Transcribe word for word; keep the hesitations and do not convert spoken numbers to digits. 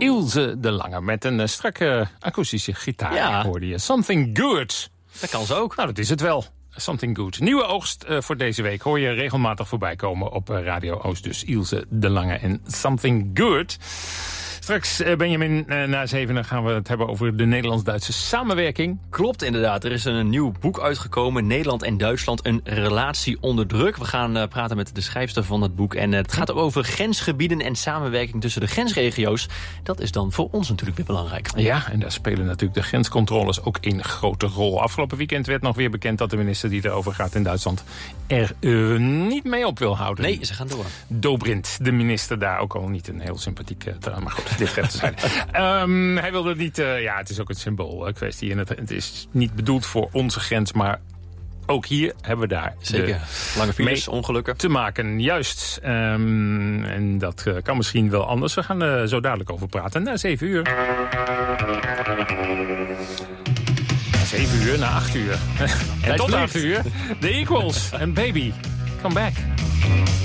Ilse de Lange met een uh, strakke akoestische gitaar. Ja. Hoorde je. Something Good. Dat kan ze ook. Nou, dat is het wel. Something Good. Nieuwe oogst uh, voor deze week hoor je regelmatig voorbij komen op uh, Radio Oost. Dus Ilse de Lange en Something Good. Straks, uh, Benjamin, uh, na zevenen gaan we het hebben over de Nederlands-Duitse samenwerking. Klopt inderdaad. Er is een nieuw boek uitgekomen. Nederland en Duitsland, een relatie onder druk. We gaan uh, praten met de schrijfster van het boek. En uh, het gaat ook over grensgebieden en samenwerking tussen de grensregio's. Dat is dan voor ons natuurlijk weer belangrijk. Ja, en daar spelen natuurlijk de grenscontroles ook een grote rol. Afgelopen weekend werd nog weer bekend dat de minister die erover gaat in Duitsland er uh, niet mee op wil houden. Nee, ze gaan door. Dobrindt, de minister daar, ook al niet een heel sympathieke uh, maar goed. Dit gaat te zijn. um, hij wilde niet... Uh, ja, het is ook een symbool uh, kwestie. En het, het is niet bedoeld voor onze grens, maar ook hier hebben we daar... Zeker. Lange files, ongelukken. Te maken, juist. Um, en dat uh, kan misschien wel anders. We gaan er uh, zo dadelijk over praten. Na zeven uur. Na zeven uur, na acht uur. en tot acht uur. The Equals en Baby. Come back.